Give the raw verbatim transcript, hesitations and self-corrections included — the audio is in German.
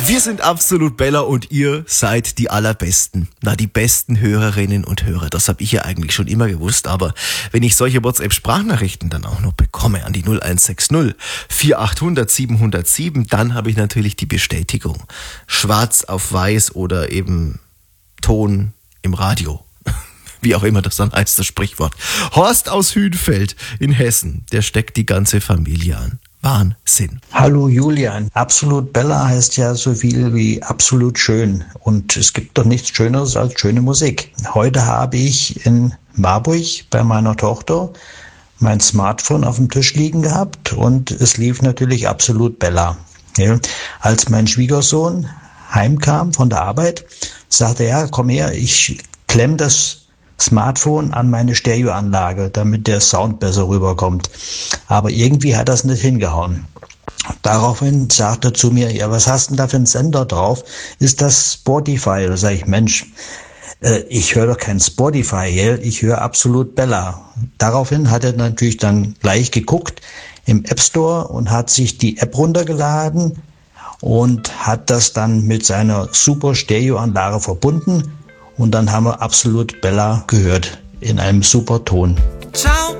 Wir sind absolut Bella und ihr seid die allerbesten. Na, die besten Hörerinnen und Hörer. Das habe ich ja eigentlich schon immer gewusst, aber wenn ich solche WhatsApp-Sprachnachrichten dann auch noch bekomme an die null eins sechs null vier acht null null sieben null sieben, dann habe ich natürlich die Bestätigung. Schwarz auf weiß oder eben Ton im Radio. Wie auch immer das dann heißt, das Sprichwort. Horst aus Hünfeld in Hessen, der steckt die ganze Familie an. Wahnsinn. Hallo Julian. Absolut Bella heißt ja so viel wie absolut schön. Und es gibt doch nichts Schöneres als schöne Musik. Heute habe ich in Marburg bei meiner Tochter mein Smartphone auf dem Tisch liegen gehabt und es lief natürlich absolut Bella. Ja, als mein Schwiegersohn heimkam von der Arbeit, sagte er, komm her, ich klemm das Smartphone an meine Stereoanlage, damit der Sound besser rüberkommt. Aber irgendwie hat das nicht hingehauen. Daraufhin sagte er zu mir, ja, was hast denn da für einen Sender drauf? Ist das Spotify? Da sage ich, Mensch, äh, ich höre doch kein Spotify, gell? Ich höre absolut Bella. Daraufhin hat er natürlich dann gleich geguckt im App Store und hat sich die App runtergeladen und hat das dann mit seiner super Stereoanlage verbunden. Und dann haben wir absolut Bella gehört in einem super Ton. Ciao.